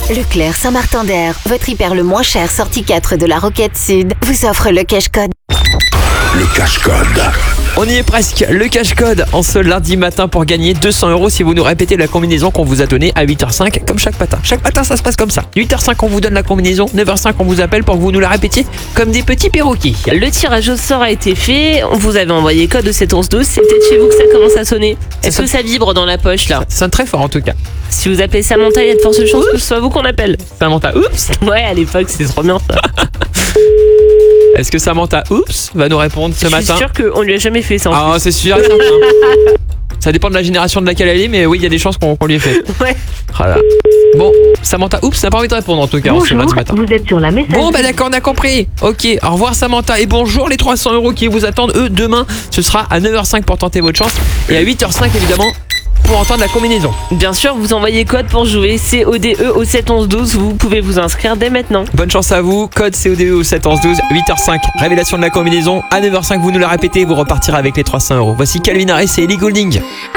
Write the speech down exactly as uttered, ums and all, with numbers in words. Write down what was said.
Leclerc Saint-Martin-d'Air, votre hyper le moins cher sortie quatre de la Roquette Sud, vous offre le cash-code. Le cash-code. On y est presque, le cash-code en ce lundi matin pour gagner deux cents euros si vous nous répétez la combinaison qu'on vous a donnée à huit heures cinq, comme chaque matin. Chaque matin, ça se passe comme ça. huit heures cinq, on vous donne la combinaison, neuf heures cinq, on vous appelle pour que vous nous la répétiez comme des petits perroquets. Le tirage au sort a été fait, vous avez envoyé code au sept onze douze, c'est peut-être chez vous que ça commence à sonner. Est-ce que ça vibre dans la poche là? Ça sonne très fort en tout cas. Si vous appelez Samantha, il y a de fortes chances que ce soit vous qu'on appelle. Samantha, oups. Ouais, à l'époque, c'était trop bien ça. Est-ce que Samantha, oups, va nous répondre ce Je matin? suis sûr qu'on lui a jamais fait ça. en Ah, c'est sûr et certain. Ça dépend de la génération de laquelle elle est, mais oui, il y a des chances qu'on qu'on lui ait fait. plus. Ouais. Voilà. Bon, Samantha, oups, n'a pas envie de répondre en tout cas en ce lundi matin. vous êtes sur la messagerie. Bon, bah d'accord, on a compris. Ok, au revoir Samantha et bonjour les trois cents euros qui vous attendent. Eux, demain, ce sera à neuf heures cinq pour tenter votre chance et à huit heures cinq évidemment pour entendre la combinaison. Bien sûr, vous envoyez code pour jouer C O D E au sept onze douze, vous pouvez vous inscrire dès maintenant. Bonne chance à vous, code C O D E au sept onze douze, huit heures cinq, révélation de la combinaison. À neuf heures cinq, vous nous la répétez, vous repartirez avec les trois cents euros. Voici Calvin Harris et Ellie Goulding.